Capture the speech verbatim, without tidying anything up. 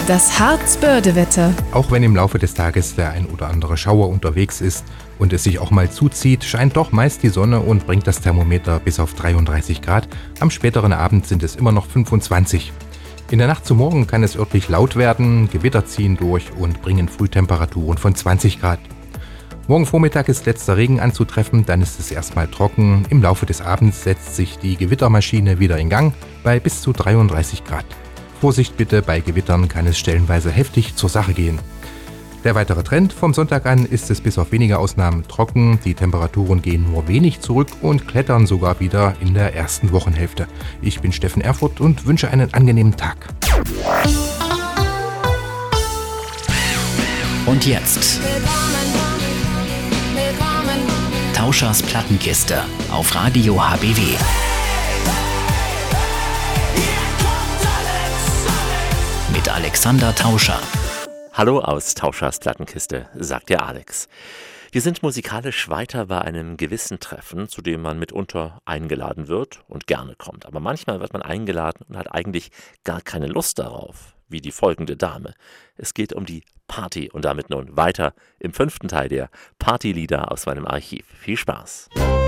Das Harzbörde-Wetter. Auch wenn im Laufe des Tages der ein oder andere Schauer unterwegs ist und es sich auch mal zuzieht, scheint doch meist die Sonne und bringt das Thermometer bis auf dreiunddreißig Grad. Am späteren Abend sind es immer noch fünfundzwanzig. In der Nacht zu morgen kann es örtlich laut werden, Gewitter ziehen durch und bringen Frühtemperaturen von zwanzig Grad. Morgen Vormittag ist letzter Regen anzutreffen, dann ist es erstmal trocken. Im Laufe des Abends setzt sich die Gewittermaschine wieder in Gang bei bis zu dreiunddreißig Grad. Vorsicht bitte, bei Gewittern kann es stellenweise heftig zur Sache gehen. Der weitere Trend: vom Sonntag an ist es bis auf wenige Ausnahmen trocken, die Temperaturen gehen nur wenig zurück und klettern sogar wieder in der ersten Wochenhälfte. Ich bin Steffen Erfurt und wünsche einen angenehmen Tag. Und jetzt Tauschers Plattenkiste auf Radio H B W. Mit Alexander Tauscher. Hallo aus Tauschers Plattenkiste, sagt der Alex. Wir sind musikalisch weiter bei einem gewissen Treffen, zu dem man mitunter eingeladen wird und gerne kommt. Aber manchmal wird man eingeladen und hat eigentlich gar keine Lust darauf, wie die folgende Dame. Es geht um die Party und damit nun weiter im fünften Teil der Partylieder aus meinem Archiv. Viel Spaß!